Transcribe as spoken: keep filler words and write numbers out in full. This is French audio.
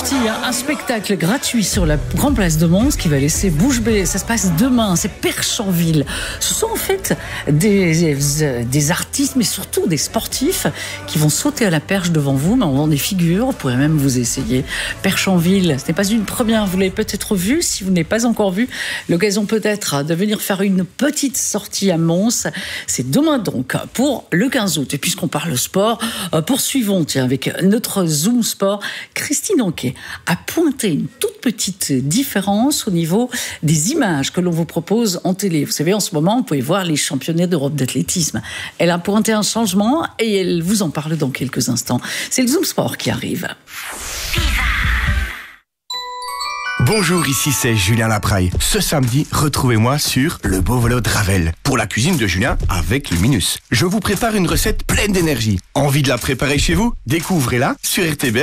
sorti hein, un spectacle gratuit sur la Grande Place de Mons qui va laisser bouche bée. Ça se passe demain, c'est Perchanville. Ce sont en fait des, des artistes, mais surtout des sportifs qui vont sauter à la perche devant vous, mais en faisant des figures. Vous pourrez même vous essayer. Perchanville, ce n'est pas une première, vous l'avez peut-être vu. Si vous n'avez pas encore vu, l'occasion peut-être de venir faire une petite sortie à Mons. C'est demain donc pour le quinze août. Et puisqu'on parle sport, poursuivons tiens, avec notre Zoom Sport. Christine Anquet a pointé une toute petite différence au niveau des images que l'on vous propose en télé. Vous savez, en ce moment, vous pouvez voir les championnats d'Europe d'athlétisme. Elle a pointé un changement et elle vous en parle dans quelques instants. C'est le Zoom Sport qui arrive. Bonjour, ici c'est Julien Lapraille. Ce samedi, retrouvez-moi sur Le Beau Vélo de Ravel pour la cuisine de Julien avec Luminus. Je vous prépare une recette pleine d'énergie. Envie de la préparer chez vous? Découvrez-la sur R T B F.